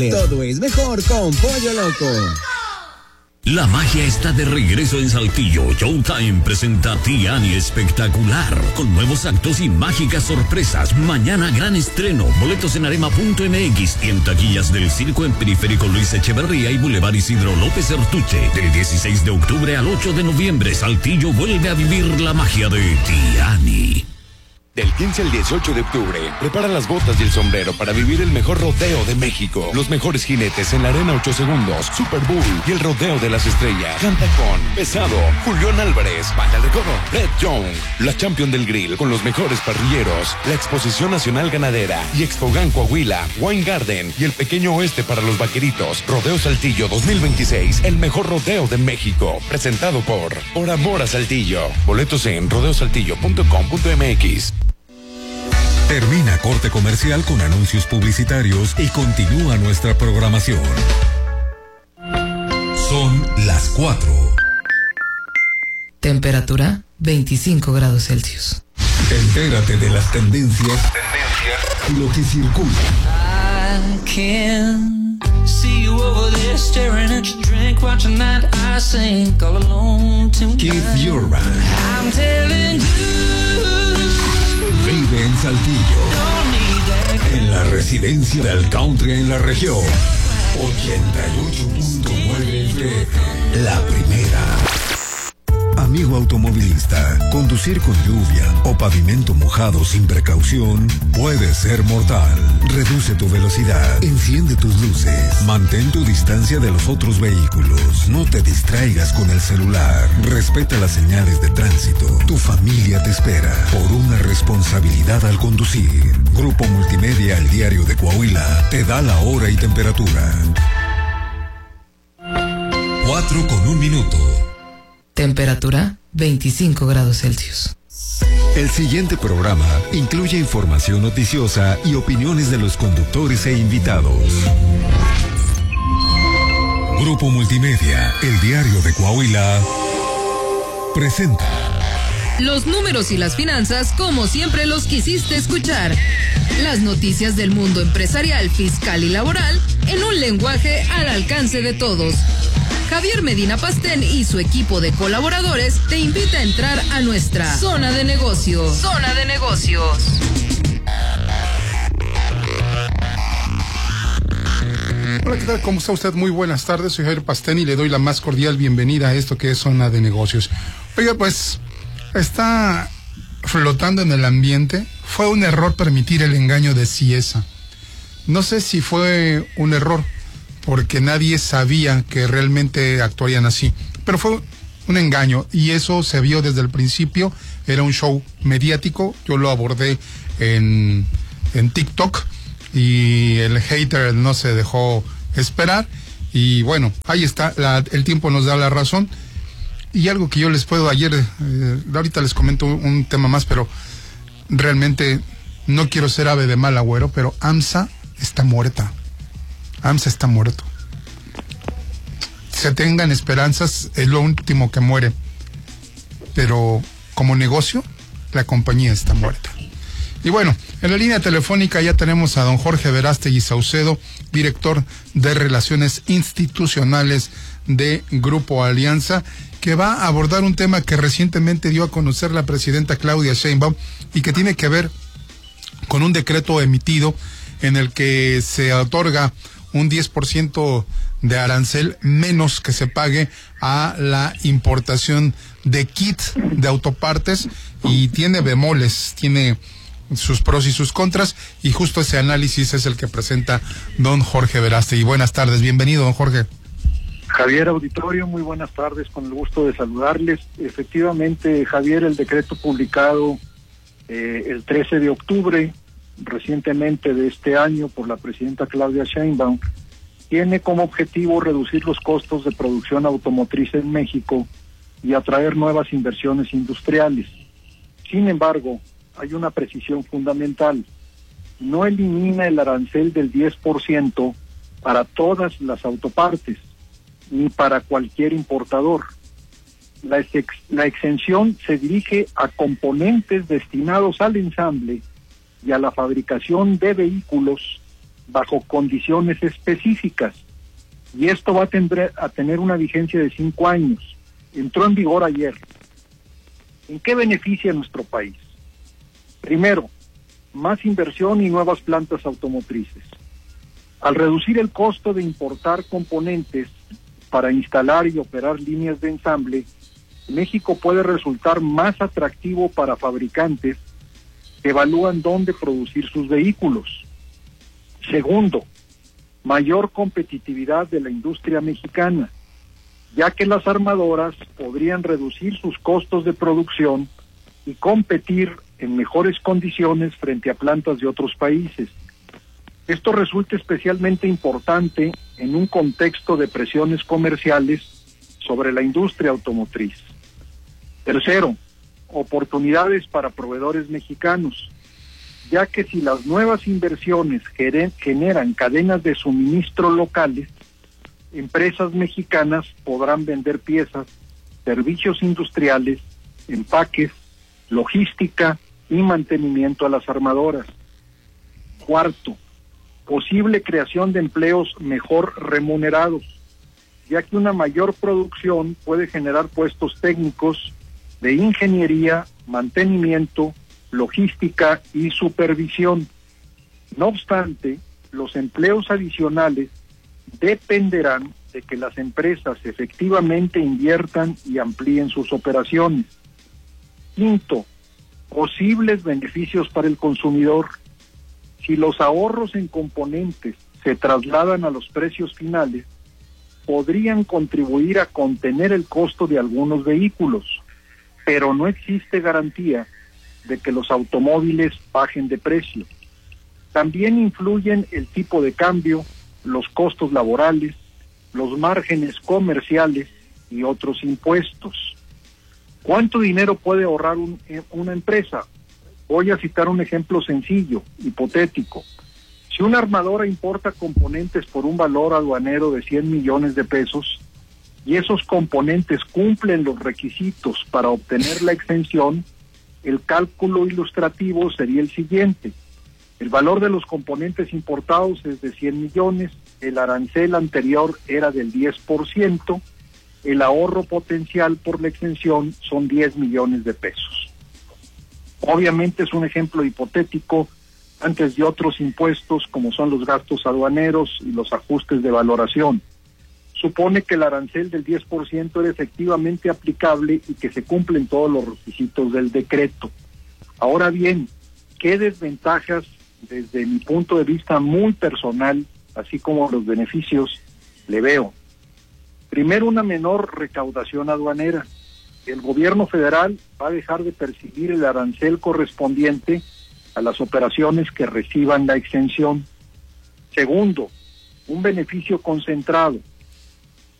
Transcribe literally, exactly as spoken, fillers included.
Todo es mejor con Pollo Loco. La magia está de regreso en Saltillo. Showtime presenta Tiani Espectacular, con nuevos actos y mágicas sorpresas. Mañana gran estreno. Boletos en arema punto m x y en taquillas del circo en Periférico Luis Echeverría y Boulevard Isidro López Ertuche. Del dieciséis de octubre al ocho de noviembre, Saltillo vuelve a vivir la magia de Tiani. Del quince al dieciocho de octubre, prepara las botas y el sombrero para vivir el mejor rodeo de México. Los mejores jinetes en la arena ocho segundos, Super Bowl y el rodeo de las estrellas. Canta con Pesado, Julián Álvarez, Banda de Recodo, Red Young, la Champion del Grill con los mejores parrilleros, la Exposición Nacional Ganadera y Expogan Coahuila, Wine Garden y el Pequeño Oeste para los vaqueritos. Rodeo Saltillo dos mil veintiséis, el mejor rodeo de México. Presentado por Por Amor a Saltillo. Boletos en rodeo saltillo punto com punto m x. Termina corte comercial con anuncios publicitarios y continúa nuestra programación. Son las cuatro. Temperatura veinticinco grados Celsius. Entérate de las tendencias, tendencias y lo que circula. I can see you over there staring at your drink, watching that I sink all alone tonight. Keith Urban. I'm telling you. Vive en Saltillo, en la residencia del country en la región. ochenta y ocho punto nueve F M, la primera. Amigo automovilista, conducir con lluvia o pavimento mojado sin precaución puede ser mortal. Reduce tu velocidad, enciende tus luces, mantén tu distancia de los otros vehículos, no te distraigas con el celular, respeta las señales de tránsito. Tu familia te espera por una responsabilidad al conducir. Grupo Multimedia El Diario de Coahuila te da la hora y temperatura. Cuatro con un minuto. Temperatura veinticinco grados Celsius. El siguiente programa incluye información noticiosa y opiniones de los conductores e invitados. Grupo Multimedia, El Diario de Coahuila, presenta los números y las finanzas como siempre los quisiste escuchar. Las noticias del mundo empresarial, fiscal y laboral en un lenguaje al alcance de todos. Javier Medina Pastén y su equipo de colaboradores te invita a entrar a nuestra zona de negocios. Zona de negocios. Hola, ¿qué tal? ¿Cómo está usted? Muy buenas tardes, soy Javier Pastén y le doy la más cordial bienvenida a esto que es Zona de Negocios. Oiga, pues, está flotando en el ambiente. Fue un error permitir el engaño de Ciesa. No sé si fue un error, porque nadie sabía que realmente actuarían así. Pero fue un engaño y eso se vio desde el principio. Era un show mediático. Yo lo abordé en, en TikTok y el hater no se dejó esperar. Y bueno, ahí está. La, el tiempo nos da la razón. Y algo que yo les puedo ayer, eh, ahorita les comento un, un tema más, pero realmente no quiero ser ave de mal agüero, pero AMSA está muerta. AMSA está muerto. Se tengan esperanzas, es lo último que muere. Pero como negocio, la compañía está muerta. Y bueno, en la línea telefónica ya tenemos a don Jorge Verástegui Saucedo, director de Relaciones Institucionales de Grupo Alianza, que va a abordar un tema que recientemente dio a conocer la presidenta Claudia Sheinbaum y que tiene que ver con un decreto emitido en el que se otorga un diez por ciento de arancel menos que se pague a la importación de kits de autopartes, y tiene bemoles, tiene sus pros y sus contras, y justo ese análisis es el que presenta don Jorge Verástegui. Buenas tardes, bienvenido, don Jorge. Javier, auditorio, muy buenas tardes, con el gusto de saludarles. Efectivamente, Javier, el decreto publicado eh, el trece de octubre recientemente de este año por la presidenta Claudia Sheinbaum tiene como objetivo reducir los costos de producción automotriz en México y atraer nuevas inversiones industriales. Sin embargo, hay una precisión fundamental: no elimina el arancel del diez por ciento para todas las autopartes ni para cualquier importador. La, ex la exención se dirige a componentes destinados al ensamble y a la fabricación de vehículos bajo condiciones específicas, y esto va a tener, a tener una vigencia de cinco años. Entró en vigor ayer. ¿En qué beneficia a nuestro país? Primero, más inversión y nuevas plantas automotrices. Al reducir el costo de importar componentes para instalar y operar líneas de ensamble, México puede resultar más atractivo para fabricantes que evalúan dónde producir sus vehículos. Segundo, mayor competitividad de la industria mexicana, ya que las armadoras podrían reducir sus costos de producción y competir en mejores condiciones frente a plantas de otros países. Esto resulta especialmente importante en un contexto de presiones comerciales sobre la industria automotriz. Tercero, oportunidades para proveedores mexicanos, ya que si las nuevas inversiones generan cadenas de suministro locales, empresas mexicanas podrán vender piezas, servicios industriales, empaques, logística y mantenimiento a las armadoras. Cuarto, posible creación de empleos mejor remunerados, ya que una mayor producción puede generar puestos técnicos de ingeniería, mantenimiento, logística y supervisión. No obstante, los empleos adicionales dependerán de que las empresas efectivamente inviertan y amplíen sus operaciones. Quinto, posibles beneficios para el consumidor. Si los ahorros en componentes se trasladan a los precios finales, podrían contribuir a contener el costo de algunos vehículos, pero no existe garantía de que los automóviles bajen de precio. También influyen el tipo de cambio, los costos laborales, los márgenes comerciales y otros impuestos. ¿Cuánto dinero puede ahorrar un, una empresa? Voy a citar un ejemplo sencillo, hipotético. Si una armadora importa componentes por un valor aduanero de cien millones de pesos y esos componentes cumplen los requisitos para obtener la exención, el cálculo ilustrativo sería el siguiente. El valor de los componentes importados es de cien millones, el arancel anterior era del diez por ciento, el ahorro potencial por la exención son diez millones de pesos. Obviamente es un ejemplo hipotético antes de otros impuestos como son los gastos aduaneros y los ajustes de valoración. Supone que el arancel del diez por ciento era efectivamente aplicable y que se cumplen todos los requisitos del decreto. Ahora bien, ¿qué desventajas desde mi punto de vista muy personal, así como los beneficios, le veo? Primero, una menor recaudación aduanera. El gobierno federal va a dejar de percibir el arancel correspondiente a las operaciones que reciban la exención. Segundo, un beneficio concentrado.